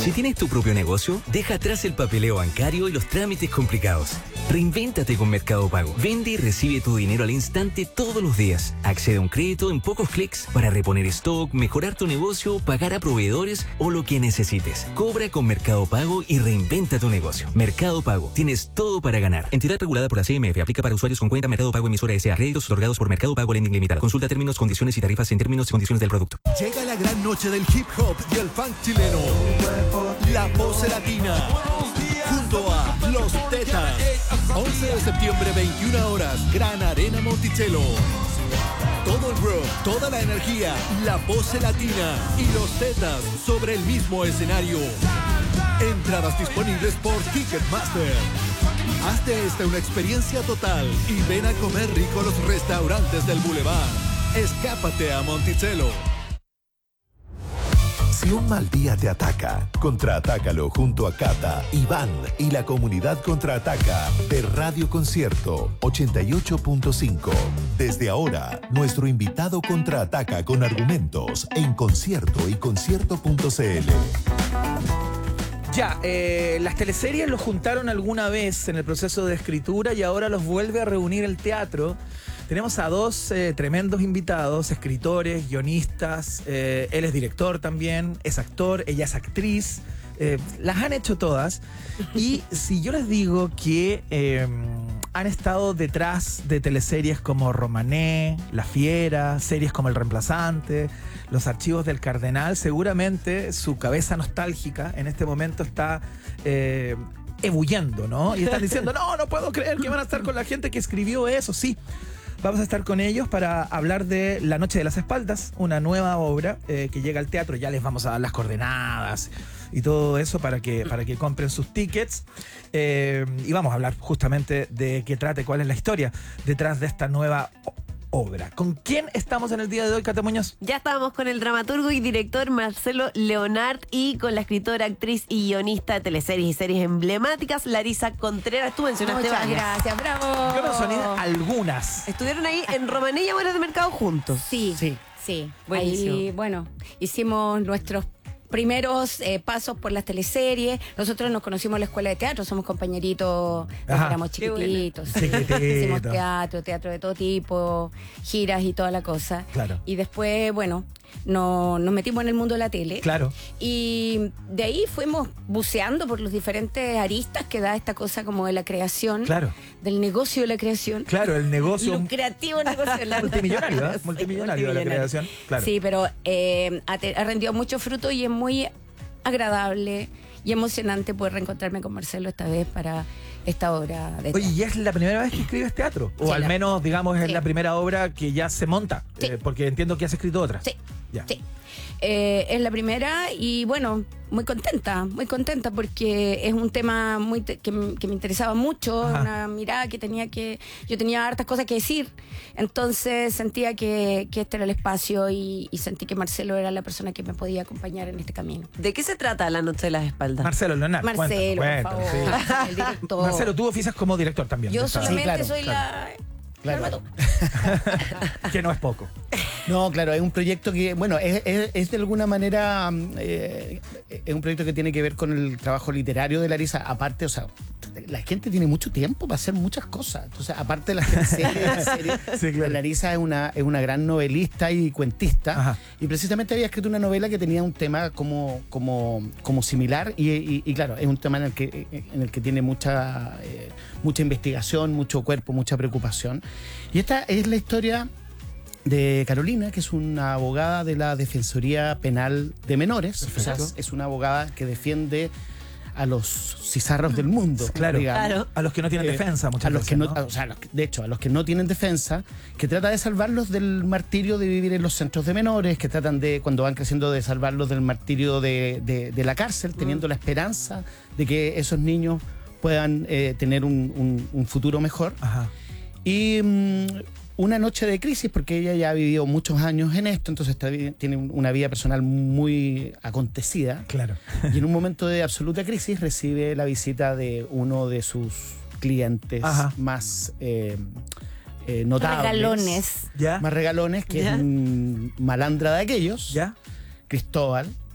Si tienes tu propio negocio, deja atrás el papeleo bancario y los trámites complicados. Reinvéntate con Mercado Pago. Vende y recibe tu dinero al instante todos los días. Accede a un crédito en pocos clics para reponer stock, mejorar tu negocio, pagar a proveedores o lo que necesites. Cobra con Mercado Pago y reinventa tu negocio. Mercado Pago. Tienes todo para ganar. Entidad regulada por ACMF. Aplica para usuarios con cuenta Mercado Pago emisora S.A. Créditos otorgados por Mercado Pago Lending Limitada. Consulta términos, condiciones y tarifas en términos y condiciones del producto. Llega la gran noche del hip hop y el funk chileno. La Pose Latina. Junto a Los Tetas. 11 de septiembre, 21 horas. Gran Arena Monticello. Todo el rock, toda la energía, La Pose Latina y Los Tetas sobre el mismo escenario. Entradas disponibles por Ticketmaster. Hazte esta una experiencia total y ven a comer rico a los restaurantes del Boulevard. Escápate a Monticello. Si un mal día te ataca, contraatácalo junto a Cata, Iván y la comunidad Contraataca de Radio Concierto 88.5. Desde ahora, nuestro invitado contraataca con argumentos en concierto y concierto.cl. Ya, las teleseries los juntaron alguna vez en el proceso de escritura y ahora los vuelve a reunir el teatro. Tenemos a dos tremendos invitados, escritores, guionistas. Él es director también, es actor, ella es actriz. Las han hecho todas. Y si yo les digo que han estado detrás de teleseries como Romané, La Fiera, series como El Reemplazante, Los Archivos del Cardenal, seguramente su cabeza nostálgica en este momento está ebulliendo, ¿no? Y están diciendo, no puedo creer que van a estar con la gente que escribió eso. Sí. Vamos a estar con ellos para hablar de La Noche de las Espaldas, una nueva obra que llega al teatro. Ya les vamos a dar las coordenadas y todo eso para que compren sus tickets. Y vamos a hablar justamente de qué trata y cuál es la historia detrás de esta nueva obra. ¿Con quién estamos en el día de hoy, Cata Muñoz? Ya estábamos con el dramaturgo y director Marcelo Leonard y con la escritora, actriz y guionista de teleseries y series emblemáticas, Larisa Contreras. Tú mencionaste Muchas varias. gracias, bravo. Yo mencioné algunas. Estuvieron ahí en Romané y Amores de Mercado juntos. Sí. Buenísimo. Ahí, bueno, hicimos nuestros primeros pasos por las teleseries. Nosotros nos conocimos en la escuela de teatro, somos compañeritos desde éramos chiquititos. Hicimos teatro de todo tipo, giras y toda la cosa. Claro. Y después, bueno, nos metimos en el mundo de la tele. Claro. Y de ahí fuimos buceando por los diferentes aristas que da esta cosa como de la creación. Claro. Del negocio de la creación. Claro, el negocio. Lucrativo negocio de la multimillonario, ¿eh? Sí, Multimillonario de la creación. Claro. Sí, pero ha rendido mucho fruto y es muy agradable y emocionante poder reencontrarme con Marcelo esta vez para esta obra de teatro. Oye, ¿y es la primera vez que escribes teatro? O Sí, al menos, digamos, es sí. la primera obra que ya se monta. Sí. Porque entiendo que has escrito otras. Sí, Ya. sí. Es la primera y bueno, muy contenta porque es un tema que me interesaba mucho, Ajá. una mirada yo tenía hartas cosas que decir, entonces sentía que este era el espacio y sentí que Marcelo era la persona que me podía acompañar en este camino. ¿De qué se trata La Noche de las Espaldas? Marcelo Leonard. Marcelo, cuéntanos, por cuéntanos, favor, el director. Marcelo, tú oficias como director también. Yo de esta- solamente Sí, claro, soy claro. Que no es poco. No, claro, es un proyecto que, bueno, es de alguna manera, es un proyecto que tiene que ver con el trabajo literario de Larisa. Aparte, o sea, la gente tiene mucho tiempo para hacer muchas cosas. Entonces, aparte de las series, Sí, claro. Larisa es una gran novelista y cuentista. Ajá. Y precisamente había escrito una novela que tenía un tema como similar. Y claro, es un tema en el que tiene mucha investigación, mucho cuerpo, mucha preocupación. Y esta es la historia de Carolina, que es una abogada de la Defensoría Penal de Menores. O sea, es una abogada que defiende a los cizarros del mundo. Claro. digamos. Claro. A los que no tienen defensa muchas A los veces, que no, ¿no? o sea, de hecho, a los que no tienen defensa, que trata de salvarlos del martirio de vivir en los centros de menores, que tratan de, cuando van creciendo, de salvarlos del martirio de la cárcel, teniendo la esperanza de que esos niños puedan tener un futuro mejor. Ajá. Y una noche de crisis, porque ella ya ha vivido muchos años en esto, entonces tiene una vida personal muy acontecida. Claro. Y en un momento de absoluta crisis recibe la visita de uno de sus clientes Ajá. más notables. Regalones. ¿Ya? Más regalones, que ¿Ya? es un malandra de aquellos, ¿Ya? Cristóbal.